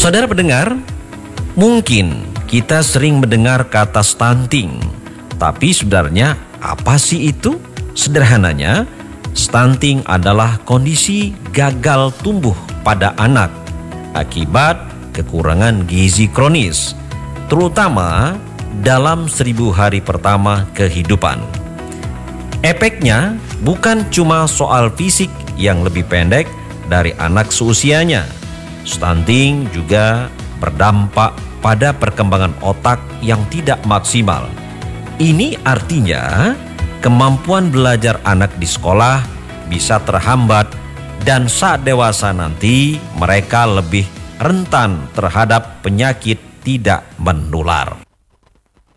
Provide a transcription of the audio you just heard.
Saudara pendengar, mungkin kita sering mendengar kata stunting, tapi sebenarnya apa sih itu? Sederhananya, stunting adalah kondisi gagal tumbuh pada anak akibat kekurangan gizi kronis, terutama dalam 1000 hari pertama kehidupan. Efeknya bukan cuma soal fisik yang lebih pendek dari anak seusianya. Stunting juga berdampak pada perkembangan otak yang tidak maksimal. Ini artinya kemampuan belajar anak di sekolah bisa terhambat dan saat dewasa nanti mereka lebih rentan terhadap penyakit tidak menular.